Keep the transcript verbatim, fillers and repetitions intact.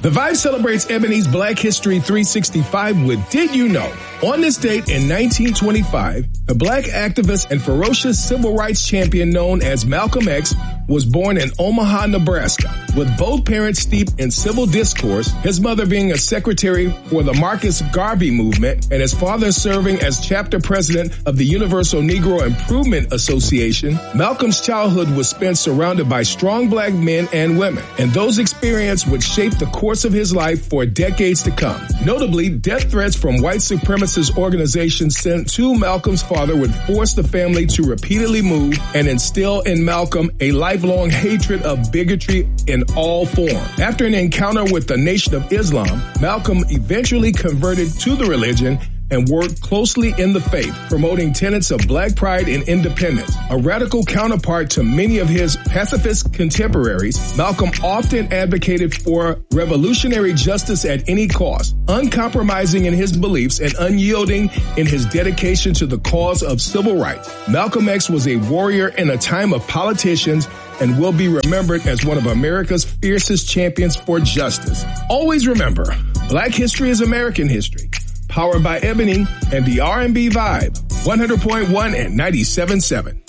The Vibe celebrates Ebony's Black History three sixty-five with Did You Know? On this date in nineteen twenty-five, the black activist and ferocious civil rights champion known as Malcolm X was born in Omaha, Nebraska. With both parents steeped in civil discourse, his mother being a secretary for the Marcus Garvey movement and his father serving as chapter president of the Universal Negro Improvement Association, Malcolm's childhood was spent surrounded by strong black men and women, and those experiences would shape the course of his life for decades to come. Notably, death threats from white supremacist organizations sent to Malcolm's father would force the family to repeatedly move and instill in Malcolm a lifelong hatred of bigotry in all forms. After an encounter with the Nation of Islam, Malcolm eventually converted to the religion and worked closely in the faith, promoting tenets of black pride and independence. A radical counterpart to many of his pacifist contemporaries, Malcolm often advocated for revolutionary justice at any cost, uncompromising in his beliefs and unyielding in his dedication to the cause of civil rights. Malcolm X was a warrior in a time of politicians and will be remembered as one of America's fiercest champions for justice. Always remember, Black history is American history. Powered by Ebony and the R and B Vibe, one hundred point one and ninety-seven point seven.